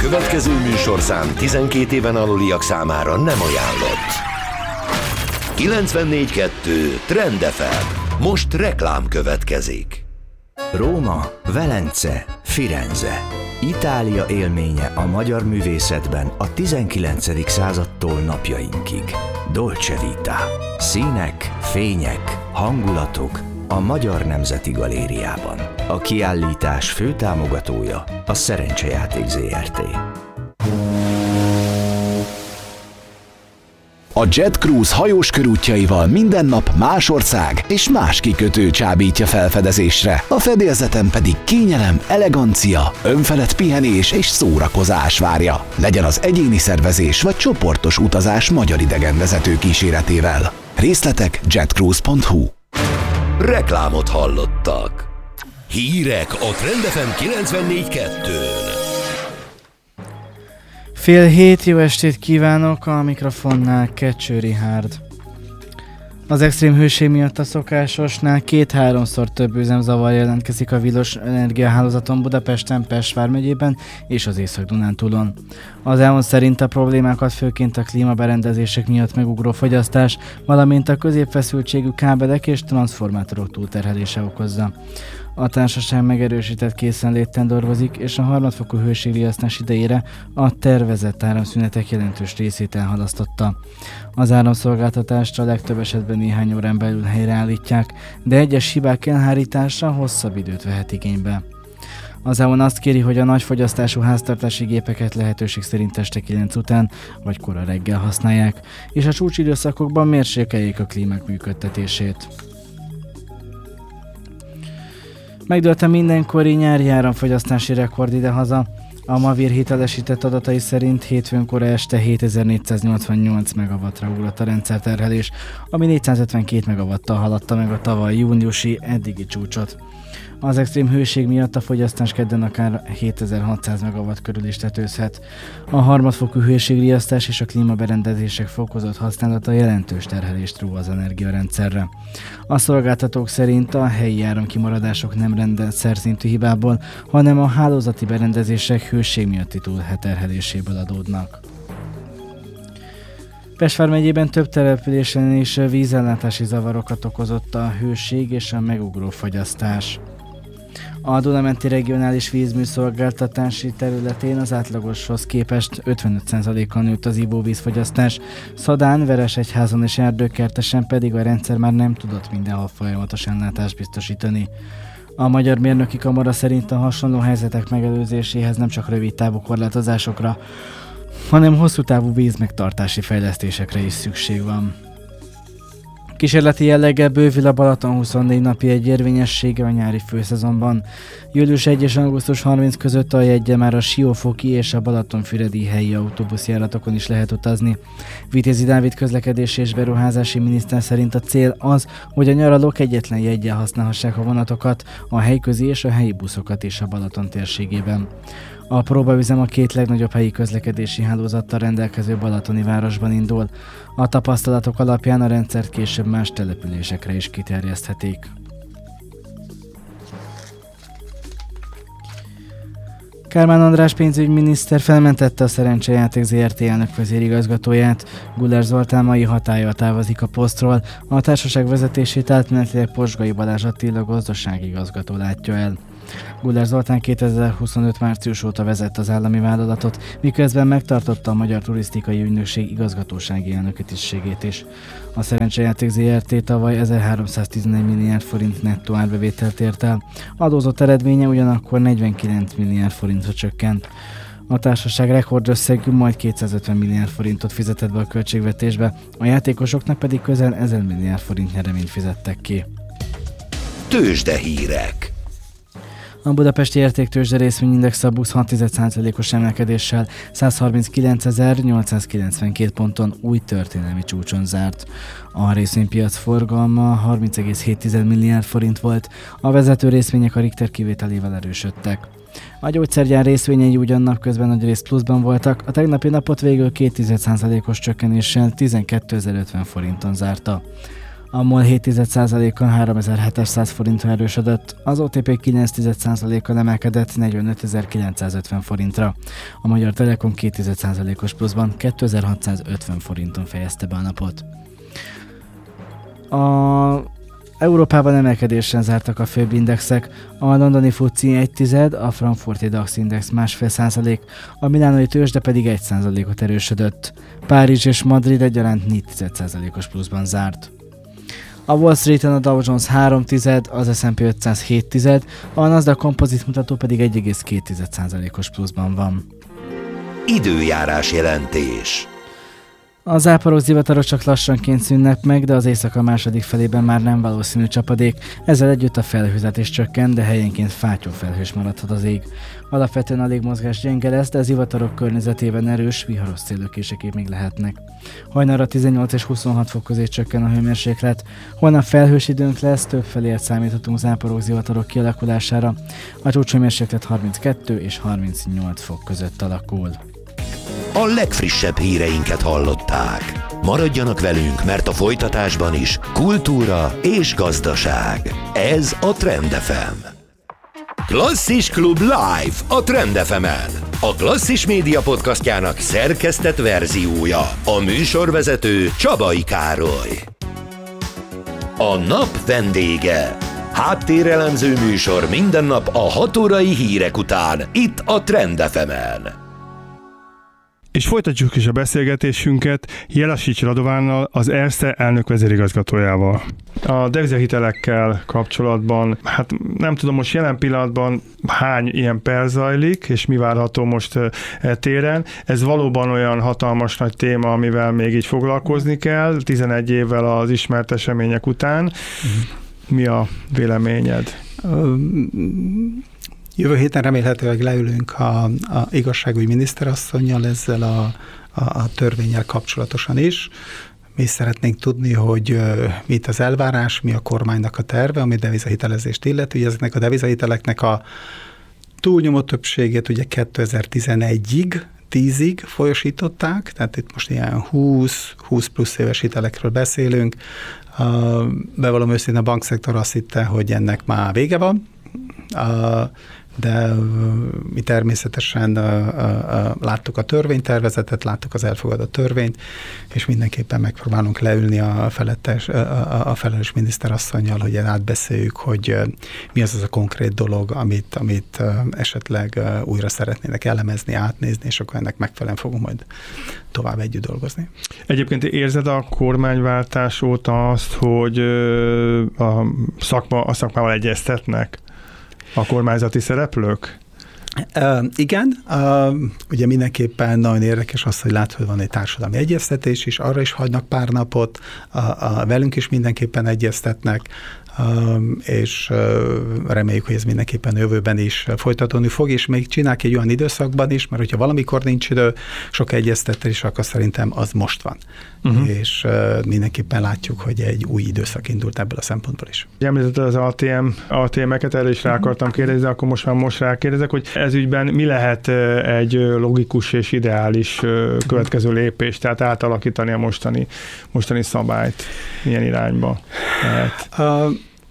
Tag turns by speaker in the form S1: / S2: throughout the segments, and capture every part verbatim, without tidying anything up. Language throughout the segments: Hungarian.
S1: következő műsorszám tizenkét éven aluliak számára nem ajánlott. kilencvennégy kettő Trend ef em. Most reklám következik.
S2: Róma, Velence, Firenze. Itália élménye a magyar művészetben a tizenkilencedik századtól napjainkig. Dolce Vita. Színek, fények, hangulatok a Magyar Nemzeti Galériában. A kiállítás fő támogatója a Szerencsejáték zé er té.
S3: A Jet Cruise hajós körútjaival minden nap más ország és más kikötő csábítja felfedezésre, a fedélzeten pedig kényelem, elegancia, önfelett pihenés és szórakozás várja. Legyen az egyéni szervezés vagy csoportos utazás magyar idegenvezető kíséretével. Részletek jetcruise pont hu.
S1: Reklámot hallottak. Hírek a Trend ef em kilencvennégy kettőn.
S4: Fél hét, jó estét kívánok, a mikrofonnál Kecső Richárd. Az extrém hőség miatt a szokásosnál két-háromszor több üzemzavar jelentkezik a villamos energiahálózaton Budapesten, Pest vármegyében és az Észak-Dunántúlon. Az e o en szerint a problémákat főként a klímaberendezések miatt megugró fogyasztás, valamint a középfeszültségű kábelek és transformátorok túlterhelése okozza. A társaság megerősített készenléten dolgozik, és a harmadfokú hőségriasztás idejére a tervezett áramszünetek jelentős részét elhalasztotta. Az áramszolgáltatást a legtöbb esetben néhány órán belül helyreállítják, de egyes hibák elhárítása hosszabb időt vehet igénybe. Az e o en azt kéri, hogy a nagy fogyasztású háztartási gépeket lehetőség szerint este kilenc után vagy kora reggel használják, és a csúcsidőszakokban mérsékeljék a klímák működtetését. Megdőlt a mindenkori nyári áramfogyasztási rekord idehaza. A Mavir hitelesített adatai szerint hétfőn kora este hétezer-négyszáznyolcvannyolc megawattra ugrott a rendszerterhelés, ami négyszázötvenkét megawattal haladta meg a tavaly júniusi eddigi csúcsot. Az extrém hőség miatt a fogyasztás kedden akár hétezer-hatszáz megawatt körül is tetőzhet. A harmadfokú hőségriasztás és a klímaberendezések fokozott használata jelentős terhelést ró az energiarendszerre. A szolgáltatók szerint a helyi áramkimaradások nem rendszerszintű hibából, hanem a hálózati berendezések hőség miatti túlterheléséből adódnak. Pest vármegyében több településen is vízellátási zavarokat okozott a hőség és a megugró fogyasztás. A Duna-menti regionális vízműszolgáltatási területén az átlagoshoz képest ötvenöt százalékkal nőtt az ivóvízfogyasztás, Szadán, Veresegyházon és Erdőkertesen pedig a rendszer már nem tudott mindenhol folyamatos ellátást biztosítani. A Magyar Mérnöki Kamara szerint a hasonló helyzetek megelőzéséhez nem csak rövid távú korlátozásokra, hanem hosszú távú vízmegtartási fejlesztésekre is szükség van. Kísérleti jelleggel bővül a Balaton huszonnégy napi egyérvényessége a nyári főszezonban. július elseje és augusztus harmincadika között a jegye már a Siófoki és a Balatonfüredi helyi autóbuszjáratokon is lehet utazni. Vitézi Dávid közlekedési és beruházási miniszter szerint a cél az, hogy a nyaralók egyetlen jeggyel használhassák a vonatokat, a helyközi és a helyi buszokat is a Balaton térségében. A próbaüzem a két legnagyobb helyi közlekedési hálózattal rendelkező balatoni városban indul. A tapasztalatok alapján a rendszert később más településekre is kiterjeszthetik. Kármán András pénzügyminiszter felmentette a Szerencsejáték zé er té elnök vezérigazgatóját. Guller Zoltán mai hatállyal távozik a posztról, a társaság vezetését átmenetileg Pozsgai Balázs Attila gazdasági igazgató látja el. Guller Zoltán kétezer-huszonöt március óta vezette az állami vállalatot, miközben megtartotta a Magyar Turisztikai Ügynökség igazgatósági elnöki tisztségét is. A Szerencsejáték zé er té tavaly ezerháromszáztizenegy milliárd forint nettó árbevételt ért el, adózott eredménye ugyanakkor negyvenkilenc milliárd forintra csökkent. A társaság rekordösszegű, majd kétszázötven milliárd forintot fizetett be a költségvetésbe, a játékosoknak pedig közel ezer milliárd forint nyereményt fizettek ki.
S1: Tőzsdehírek.
S4: A budapesti értéktőzsde részvényindex a BUX hat egész egy százalékos emelkedéssel százharminckilencezer-nyolcszázkilencvenkét ponton új történelmi csúcson zárt. A részvénypiac forgalma harminc egész hét milliárd forint volt, a vezető részvények a Richter kivételével erősödtek. A gyógyszergyár részvényei ugyan napközben nagyrészt pluszban voltak, a tegnapi napot végül két egész egy százalékos csökkenéssel tizenkétezer-ötven forinton zárta. a MOL hét egész egy százalékon háromezer-hétszáz forintra erősödött, az o té pé kilenc egész egy százalékon emelkedett negyvenötezer-kilencszázötven forintra. A Magyar Telekom két egész egy százalékos pluszban kétezer-hatszázötven forinton fejezte be a napot. A Európában emelkedésen zártak a főbb indexek, a londoni fuci egy tized, a frankfurti DAX index másfél százalék, a milánói tőzsde pedig egy százalékot erősödött. Párizs és Madrid egyaránt négy egész egy százalékos pluszban zárt. A Wall Streeten a Dow Jones három tized, az es and pé ötszáz hét tized, a Nasdaq Composite mutató pedig egy egész két százalékos pluszban van.
S1: Időjárás jelentés.
S4: A záporok, zivatarok csak lassanként szűnnek meg, de az éjszaka második felében már nem valószínű csapadék, ezzel együtt a felhőzet is csökken, de helyenként fátyolfelhős maradhat az ég. Alapvetően a légmozgás gyenge lesz, de a zivatarok környezetében erős, viharos széllökések még lehetnek. Hajnalra tizennyolc és huszonhat fok közé csökken a hőmérséklet. Holnap felhős időnk lesz, többfelé számíthatunk záporok, zivatarok kialakulására. A csúcshőmérséklet harminckettő és harmincnyolc fok között alakul.
S1: A legfrissebb híreinket hallották. Maradjanak velünk, mert a folytatásban is kultúra és gazdaság. Ez a Trend ef em. Klasszis Klub Live a Trend ef emen. A Klasszis Média podcastjának szerkesztett verziója. A műsorvezető Csabai Károly. A nap vendége. Háttérelemző műsor minden nap a hat órai hírek után, itt a Trend ef emen.
S5: És folytatjuk is a beszélgetésünket Jelasics Radovánnal, az Erste elnök vezérigazgatójával. A devizahitelekkel kapcsolatban, hát nem tudom, most jelen pillanatban hány ilyen per zajlik, és mi várható most e téren. Ez valóban olyan hatalmas nagy téma, amivel még így foglalkozni kell, tizenegy évvel az ismert események után. Mi a véleményed?
S6: Jövő héten remélhetőleg leülünk a, a igazságügyi miniszterasszonnyal ezzel a, a, a törvénnyel kapcsolatosan is. Mi szeretnénk tudni, hogy mit az elvárás, mi a kormánynak a terve, ami devizahitelezést illeti. Ugye ezeknek a devizahiteleknek a túlnyomó többségét ugye kétezer-tizenegyig, tízig folyosították, tehát itt most ilyen húsz, húsz plusz éves hitelekről beszélünk. Bevallom őszintén, a bankszektor azt hitte, hogy ennek már vége van, de mi természetesen láttuk a törvénytervezetet, láttuk az elfogadott törvényt, és mindenképpen megpróbálunk leülni a, felettes, a felelős miniszterasszonnyal, hogy átbeszéljük, hogy mi az az a konkrét dolog, amit, amit esetleg újra szeretnének elemezni, átnézni, és akkor ennek megfelelően fogunk majd tovább együtt dolgozni.
S5: Egyébként érzed a kormányváltás óta azt, hogy a, szakma, a szakmával egyeztetnek a kormányzati szereplők?
S6: Uh, igen, uh, ugye mindenképpen nagyon érdekes az, hogy látod, hogy van egy társadalmi egyeztetés is, arra is hagynak pár napot, uh, uh, velünk is mindenképpen egyeztetnek, uh, és uh, reméljük, hogy ez mindenképpen jövőben is folytatódni fog, és még csinálják egy olyan időszakban is, mert hogyha valamikor nincs idő, sok egyeztetés, akkor szerintem az most van. Uh-huh. És uh, mindenképpen látjuk, hogy egy új időszak indult ebből a szempontból is.
S5: Említetted az á té em, á té emeket, erre is rá akartam kérdezni, de akkor most már most rákérdezek, hogy ez ügyben mi lehet egy logikus és ideális következő lépés, tehát átalakítani a mostani, mostani szabályt, milyen irányba lehet?
S6: Uh,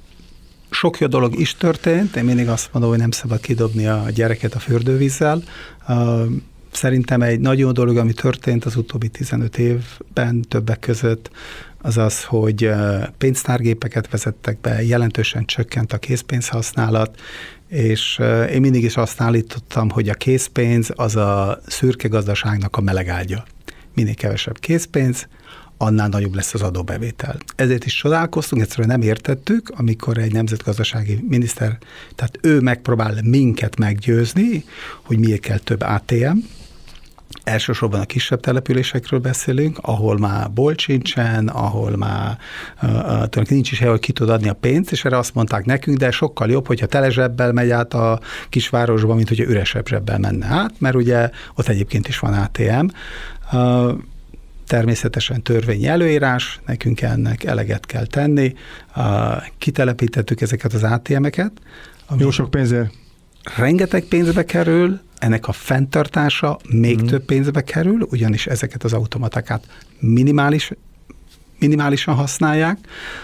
S6: Sok jó dolog is történt, én mindig azt mondom, hogy nem szabad kidobni a gyereket a fürdővízzel. Uh, Szerintem egy nagyon dolog, ami történt az utóbbi tizenöt évben többek között, az az, hogy pénztárgépeket vezettek be, jelentősen csökkent a készpénzhasználat, és én mindig is azt állítottam, hogy a készpénz az a szürke gazdaságnak a melegágya. Minél kevesebb készpénz, annál nagyobb lesz az adóbevétel. Ezért is csodálkoztunk, egyszerűen nem értettük, amikor egy nemzetgazdasági miniszter, tehát ő megpróbál minket meggyőzni, hogy miért kell több á té em. Elsősorban a kisebb településekről beszélünk, ahol már bolt sincsen, ahol már uh, nincs is hely, hogy ki tud adni a pénzt, és erre azt mondták nekünk, de sokkal jobb, hogyha tele zsebbel megy át a kisvárosba, mint hogyha üresebb zsebbel menne át, mert ugye ott egyébként is van á té em. Uh, Természetesen törvényi előírás, nekünk ennek eleget kell tenni. Uh, kitelepítettük ezeket az á té emeket.
S5: Jó sok pénzért?
S6: Rengeteg pénzbe kerül, ennek a fenntartása még mm. több pénzbe kerül, ugyanis ezeket az automatákat minimális minimálisan használják,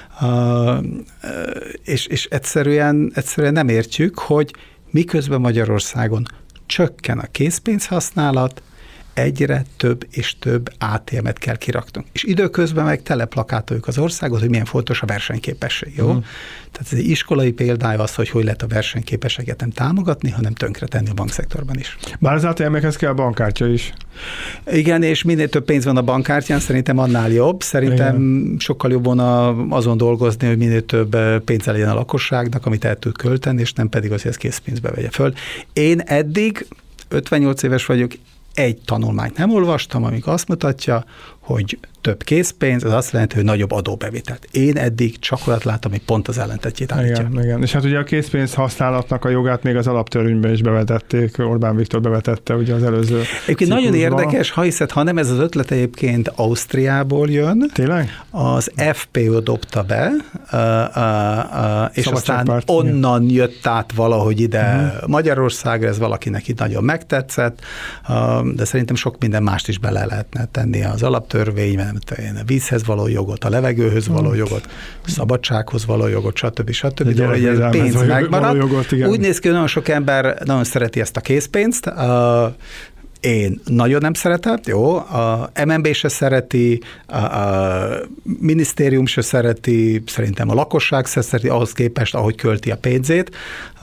S6: és, és egyszerűen, egyszerűen nem értjük, hogy miközben Magyarországon csökken a készpénzhasználat, egyre több és több á té em-et kell kiraknunk. És időközben meg teleplakátoljuk az országot, hogy milyen fontos a versenyképesség, jó? Mm. Tehát ez egy iskolai példája az, hogy hogy lehet a versenyképességet nem támogatni, hanem tönkretenni a bankszektorban is.
S5: Bár az á té em-ekhez kell a bankkártya is.
S6: Igen, és minél több pénz van a bankkártyán, szerintem annál jobb. Szerintem igen. Sokkal jobb volna azon dolgozni, hogy minél több pénze legyen a lakosságnak, amit el tud költeni, és nem pedig az, hogy ezt készpénzbe vegye föl. Én eddig, ötvennyolc éves vagyok, egy tanulmányt nem olvastam, amik azt mutatja, hogy több készpénz, az azt jelenti, hogy nagyobb adóbevételt. Én eddig csak olyat láttam, hogy pont az ellentetjét állítja.
S5: Igen, igen. És hát ugye a készpénz használatnak a jogát még az alaptörvényben is bevetették, Orbán Viktor bevetette ugye az előző
S6: Egyébként nagyon érdekes, ha hiszed, ha nem ez az ötlet egyébként Ausztriából jön.
S5: Tényleg?
S6: Az ef pé o dobta be, uh, uh, uh, és
S5: Szabadságpárt,
S6: aztán onnan
S5: igen.
S6: jött át valahogy ide uh-huh. Magyarországra, ez valakinek itt nagyon megtetszett, uh, de szerintem sok minden mást is bele lehetne tenni az alaptörvényben, a vízhez való jogot, a levegőhöz való uh-huh. jogot, szabadsághoz való jogot, stb. stb. De hogy ez pénz megmarad. Jogot, úgy néz ki, hogy nagyon sok ember nagyon szereti ezt a készpénzt, uh, én nagyon nem szeretem, jó, a em en bé se szereti, a, a minisztérium se szereti, szerintem a lakosság se szereti, ahhoz képest, ahogy költi a pénzét,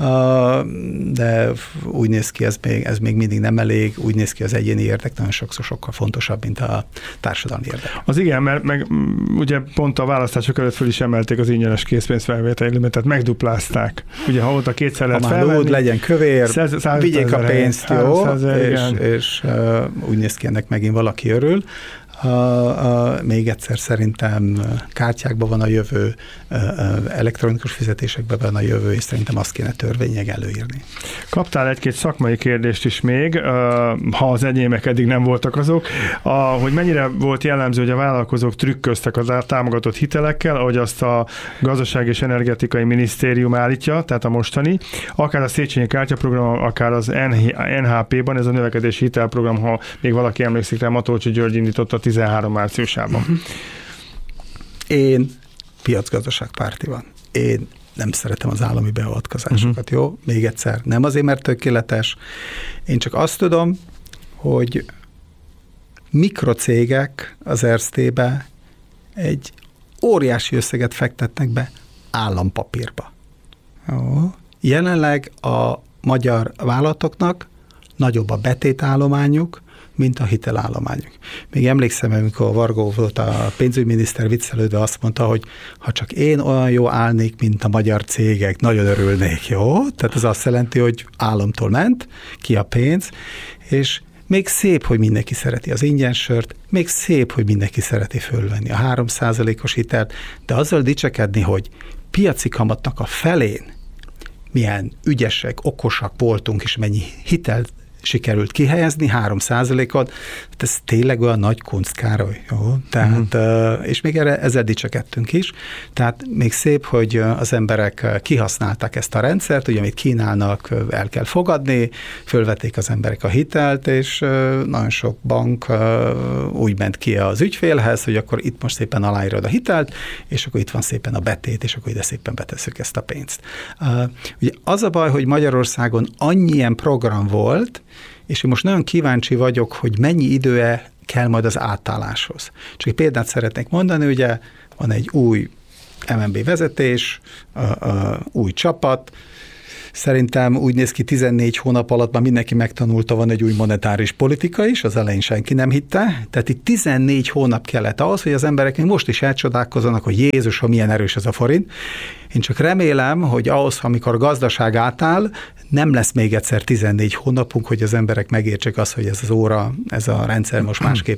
S6: de úgy néz ki, ez még, ez még mindig nem elég, úgy néz ki az egyéni érdek, nagyon sokszor sokkal fontosabb, mint a társadalmi érdek.
S5: Az igen, mert meg ugye pont a választások előtt föl is emelték az ingyenes készpénzfelvételi limitet, megduplázták. Ugye ha ott a kétszer lehet felvenni.
S6: Lód, legyen kövér, száz, száz vigyék a pénzt, jó, és, és és uh, úgy néz ki, ennek megint valaki örül. Uh, uh, még egyszer szerintem kártyákban van a jövő, uh, uh, elektronikus fizetésekben van a jövő, és szerintem azt kéne törvényileg előírni.
S5: Kaptál egy-két szakmai kérdést is még, uh, ha az enyémek eddig nem voltak azok, uh, hogy mennyire volt jellemző, hogy a vállalkozók trükköztek az támogatott hitelekkel, ahogy azt a Gazdaság és Energetikai Minisztérium állítja, tehát a mostani, akár a Széchenyi kártyaprogram, akár az en há pé-ban, ez a növekedési hitelprogram, ha még valaki emlékszik rá, Matolcsy György indította tizenhárom márciusában.
S6: Én piacgazdaságpárti van. Én nem szeretem az állami beavatkozásokat, uh-huh. jó? Még egyszer, nem azért, mert tökéletes. Én csak azt tudom, hogy mikrocégek az Erztébe egy óriási összeget fektetnek be állampapírba. Jó. Jelenleg a magyar vállalatoknak nagyobb a betétállományuk, mint a hitelállományuk. Még emlékszem, amikor Vargó volt a pénzügyminiszter, viccelődve azt mondta, hogy ha csak én olyan jó állnék, mint a magyar cégek, nagyon örülnék, jó? Tehát ez azt jelenti, hogy államtól ment ki a pénz, és még szép, hogy mindenki szereti az ingyen sört, még szép, hogy mindenki szereti fölvenni a három százalékos hitelt, de azzal dicsekedni, hogy piaci kamatnak a felén milyen ügyesek, okosak voltunk, és mennyi hitelt sikerült kihelyezni, három százalékot, ez tényleg olyan nagy kunst, Károly, jó? Tehát, uh-huh. és még erre, ezzel dicsekedtünk is, tehát még szép, hogy az emberek kihasználták ezt a rendszert, ugye amit kínálnak, el kell fogadni, fölvették az emberek a hitelt, és nagyon sok bank úgy ment ki az ügyfélhez, hogy akkor itt most szépen aláírod a hitelt, és akkor itt van szépen a betét, és akkor ide szépen betesszük ezt a pénzt. Ugye az a baj, hogy Magyarországon annyi ilyen program volt, és én most nagyon kíváncsi vagyok, hogy mennyi időe kell majd az átálláshoz. Csak egy példát szeretnék mondani, ugye van egy új em en bé vezetés, a, a, új csapat, szerintem úgy néz ki tizennégy hónap alatt már mindenki megtanulta, van egy új monetáris politika is, az elején senki nem hitte, tehát itt tizennégy hónap kellett ahhoz, hogy az emberek még most is elcsodálkozzanak, hogy Jézus, ha milyen erős ez a forint. Én csak remélem, hogy ahhoz, amikor a gazdaság átáll, nem lesz még egyszer tizennégy hónapunk, hogy az emberek megértsék azt, hogy ez az óra, ez a rendszer most másképp